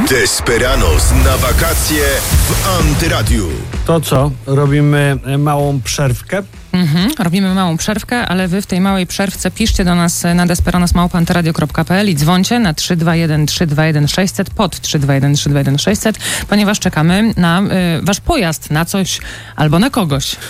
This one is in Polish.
Desperados na wakacje w Antyradiu. To co? Robimy małą przerwkę? Robimy małą przerwkę, ale wy w tej małej przerwce piszcie do nas na desperanos@antyradio.pl i dzwońcie na 321 321 600 pod 321 321 600, ponieważ czekamy na wasz pojazd, na coś albo na kogoś.